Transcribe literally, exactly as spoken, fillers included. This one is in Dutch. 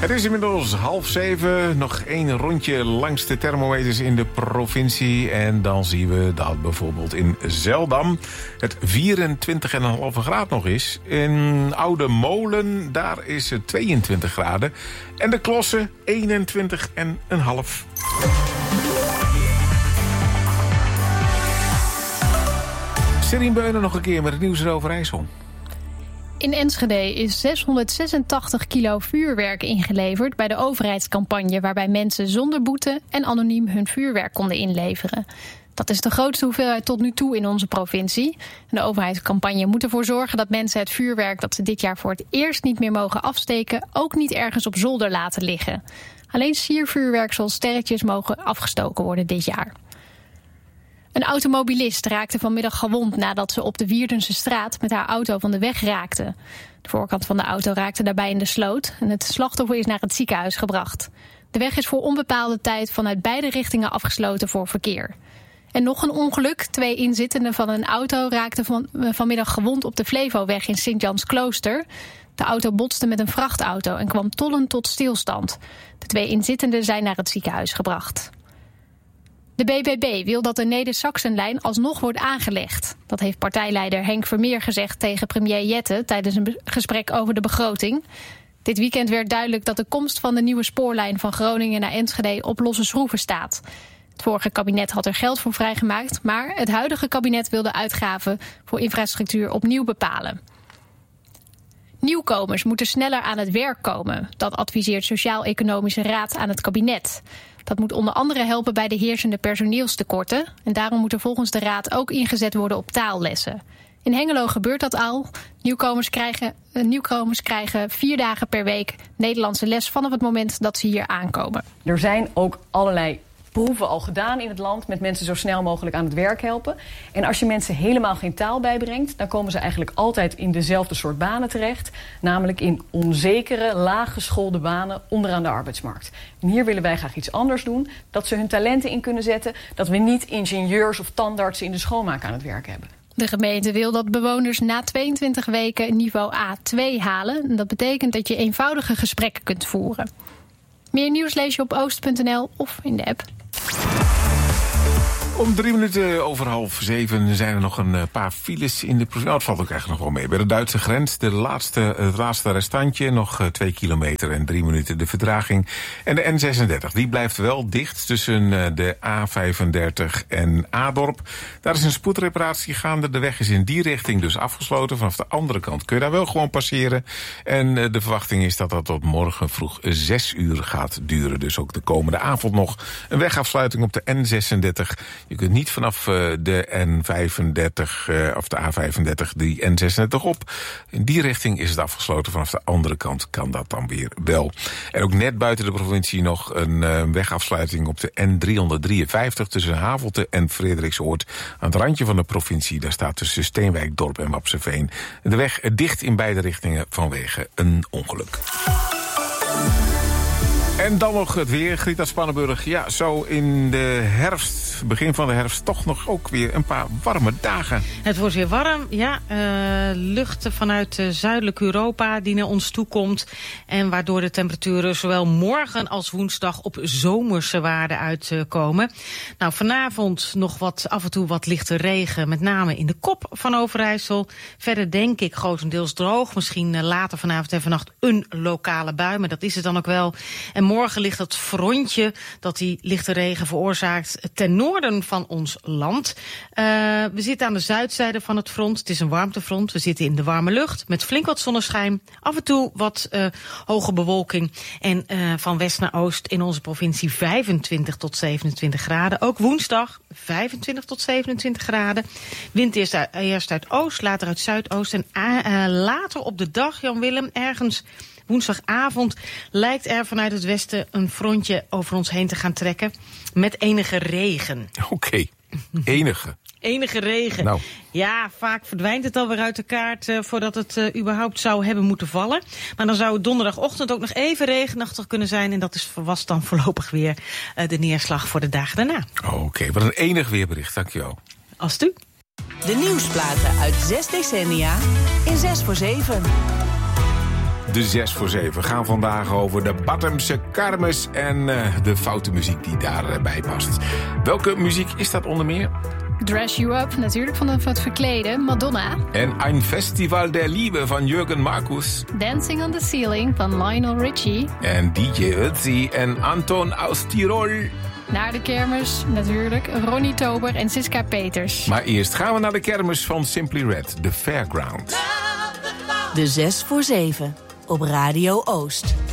Het is inmiddels half zeven. Nog één rondje langs de thermometers in de provincie. En dan zien we dat bijvoorbeeld in Zeldam het vierentwintig komma vijf graad nog is. In Oude Molen, daar is het tweeëntwintig graden. En de Klossen eenentwintig komma vijf. Serien Beunen nog een keer met het nieuws over IJssel. In Enschede is zeshonderdzesentachtig kilo vuurwerk ingeleverd bij de overheidscampagne, waarbij mensen zonder boete en anoniem hun vuurwerk konden inleveren. Dat is de grootste hoeveelheid tot nu toe in onze provincie. En de overheidscampagne moet ervoor zorgen dat mensen het vuurwerk dat ze dit jaar voor het eerst niet meer mogen afsteken ook niet ergens op zolder laten liggen. Alleen siervuurwerk zoals sterretjes mogen afgestoken worden dit jaar. Een automobilist raakte vanmiddag gewond nadat ze op de Wierdense straat met haar auto van de weg raakte. De voorkant van de auto raakte daarbij in de sloot en het slachtoffer is naar het ziekenhuis gebracht. De weg is voor onbepaalde tijd vanuit beide richtingen afgesloten voor verkeer. En nog een ongeluk. Twee inzittenden van een auto raakten van, vanmiddag gewond op de Flevoweg in Sint-Jans-Klooster. De auto botste met een vrachtauto en kwam tollend tot stilstand. De twee inzittenden zijn naar het ziekenhuis gebracht. De B B B wil dat de Neder-Saxenlijn alsnog wordt aangelegd. Dat heeft partijleider Henk Vermeer gezegd tegen premier Jette tijdens een gesprek over de begroting. Dit weekend werd duidelijk dat de komst van de nieuwe spoorlijn van Groningen naar Enschede op losse schroeven staat. Het vorige kabinet had er geld voor vrijgemaakt, maar het huidige kabinet wil de uitgaven voor infrastructuur opnieuw bepalen. Nieuwkomers moeten sneller aan het werk komen. Dat adviseert Sociaal-Economische Raad aan het kabinet. Dat moet onder andere helpen bij de heersende personeelstekorten. En daarom moet er volgens de Raad ook ingezet worden op taallessen. In Hengelo gebeurt dat al. Nieuwkomers krijgen, uh, nieuwkomers krijgen vier dagen per week Nederlandse les vanaf het moment dat ze hier aankomen. Er zijn ook allerlei proeven al gedaan in het land met mensen zo snel mogelijk aan het werk helpen. En als je mensen helemaal geen taal bijbrengt, dan komen ze eigenlijk altijd in dezelfde soort banen terecht. Namelijk in onzekere, laaggeschoolde banen onderaan de arbeidsmarkt. En hier willen wij graag iets anders doen. Dat ze hun talenten in kunnen zetten. Dat we niet ingenieurs of tandartsen in de schoonmaak aan het werk hebben. De gemeente wil dat bewoners na tweeëntwintig weken niveau A twee halen. En dat betekent dat je eenvoudige gesprekken kunt voeren. Meer nieuws lees je op oost punt n l of in de app. Om drie minuten over half zeven zijn er nog een paar files in de provincie. Nou, het valt ook eigenlijk nog wel mee. Bij de Duitse grens, de laatste, het laatste restantje, nog twee kilometer en drie minuten de vertraging. En de N zesendertig, die blijft wel dicht tussen de A vijfendertig en Adorp. Daar is een spoedreparatie gaande. De weg is in die richting dus afgesloten. Vanaf de andere kant kun je daar wel gewoon passeren. En de verwachting is dat dat tot morgen vroeg zes uur gaat duren. Dus ook de komende avond nog een wegafsluiting op de N zesendertig. Je kunt niet vanaf de N vijfendertig of de A vijfendertig die N zesendertig op. In die richting is het afgesloten. Vanaf de andere kant kan dat dan weer wel. En ook net buiten de provincie nog een wegafsluiting op de N driehonderddrieënvijftig tussen Havelte en Frederiksoord. Aan het randje van de provincie, daar staat tussen Steenwijk, Dorp en Wapseveen de weg dicht in beide richtingen vanwege een ongeluk. En dan nog het weer, Grita Spannenburg. Ja, zo in de herfst, begin van de herfst, toch nog ook weer een paar warme dagen. Het wordt weer warm, ja. Uh, lucht vanuit uh, zuidelijk Europa die naar ons toe komt. En waardoor de temperaturen zowel morgen als woensdag op zomerse waarden uitkomen. Nou, vanavond nog wat, af en toe wat lichte regen, met name in de kop van Overijssel. Verder denk ik grotendeels droog. Misschien uh, later vanavond en vannacht een lokale bui, maar dat is het dan ook wel. En morgen ligt dat frontje dat die lichte regen veroorzaakt ten noorden van ons land. Uh, we zitten aan de zuidzijde van het front. Het is een warmtefront. We zitten in de warme lucht met flink wat zonneschijn. Af en toe wat uh, hoge bewolking. En uh, van west naar oost in onze provincie vijfentwintig tot zevenentwintig graden. Ook woensdag vijfentwintig tot zevenentwintig graden. Wind eerst uit, eerst uit oost, later uit zuidoost. En uh, later op de dag, Jan Willem, ergens woensdagavond lijkt er vanuit het westen een frontje over ons heen te gaan trekken met enige regen. Oké, okay. enige. Enige regen. Nou. Ja, vaak verdwijnt het alweer uit de kaart uh, voordat het uh, überhaupt zou hebben moeten vallen. Maar dan zou het donderdagochtend ook nog even regenachtig kunnen zijn. En dat is was dan voorlopig weer uh, de neerslag voor de dagen daarna. Oké, okay, wat een enig weerbericht. Dankjewel. Alstu. De nieuwsplaten uit zes decennia in zes voor zeven. De zes voor zeven gaan vandaag over de Batemse kermis en uh, de foute muziek die daarbij past. Welke muziek is dat onder meer? Dress You Up, natuurlijk van het verkleden, Madonna. En Ein Festival der Liebe van Jürgen Marcus. Dancing on the Ceiling van Lionel Richie. En D J Ötzi en Anton aus Tirol. Naar de kermis, natuurlijk, Ronnie Tober en Siska Peters. Maar eerst gaan we naar de kermis van Simply Red, de Fairground. De zes voor zeven op Radio Oost.